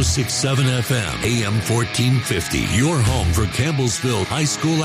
1067 FM, AM 1450. Your home for Campbellsville High School